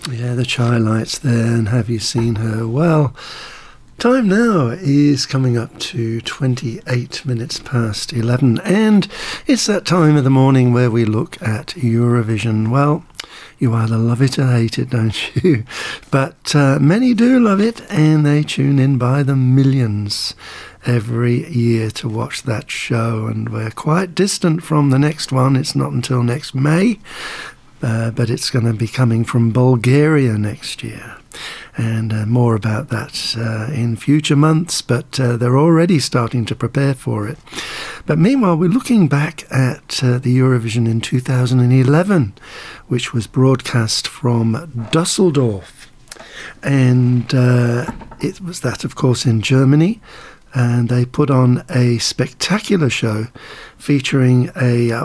Yeah, the Chai Lights there, and Have You Seen Her? Well, time now is coming up to 28 minutes past 11, and it's that time of the morning where we look at Eurovision. Well, you either love it or hate it, don't you? But many do love it, and they tune in by the millions every year to watch that show, and we're quite distant from the next one. It's not until next May. But it's going to be coming from Bulgaria next year. And more about that in future months, but they're already starting to prepare for it. But meanwhile, we're looking back at the Eurovision in 2011, which was broadcast from Dusseldorf. And it was that, of course, in Germany. And they put on a spectacular show featuring a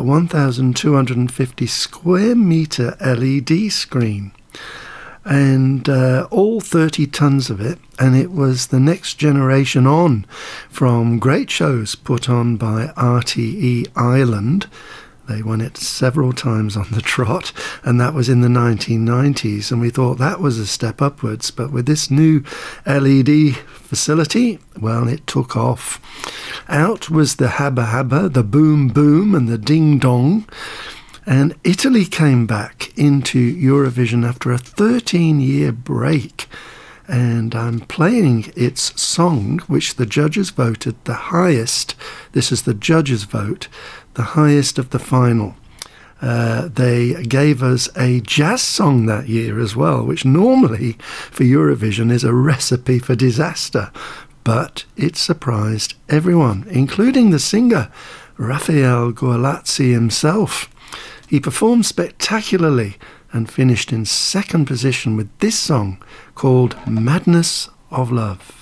1,250 square metre LED screen, and all 30 tons of it. And it was the next generation on from great shows put on by RTE Ireland. They won it several times on the trot, and that was in the 1990s, and we thought that was a step upwards. But with this new LED facility, well, it took off. Out was the Habba Habba, the Boom Boom, and the Ding Dong. And Italy came back into Eurovision after a 13-year break. And I'm playing its song, which the judges voted the highest. This is the judges' vote, the highest of the final. They gave us a jazz song that year as well, which normally for Eurovision is a recipe for disaster. But it surprised everyone, including the singer, Rafael Gorlazzi himself. He performed spectacularly and finished in second position with this song called Madness of Love.